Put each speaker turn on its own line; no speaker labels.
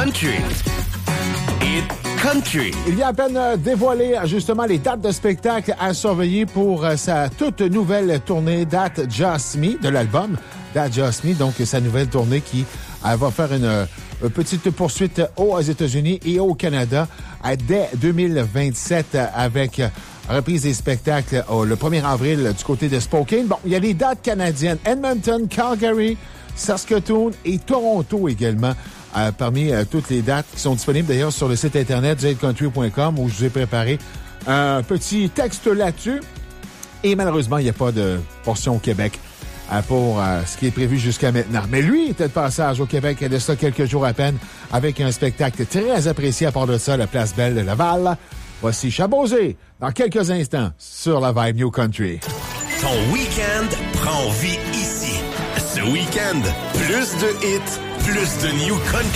Country. Hit Country.
Il y a à peine dévoilé justement les dates de spectacle à surveiller pour sa toute nouvelle tournée That Just Me de l'album That Just Me, donc sa nouvelle tournée qui va faire une petite poursuite aux États-Unis et au Canada dès 2027 avec reprise des spectacles le 1er avril du côté de Spokane. Bon, il y a les dates canadiennes Edmonton, Calgary, Saskatoon et Toronto également. Parmi toutes les dates qui sont disponibles d'ailleurs sur le site internet zcountry.com où je vous ai préparé un petit texte là-dessus. Et malheureusement, il n'y a pas de portion au Québec pour ce qui est prévu jusqu'à maintenant. Mais lui était de passage au Québec il y a de ça quelques jours à peine avec un spectacle très apprécié à part de ça, la Place Belle de Laval. Voici Chabosé dans quelques instants sur la Vibe New Country.
Ton week-end prend vie ici. Ce week-end, plus de hits, plus de New Country.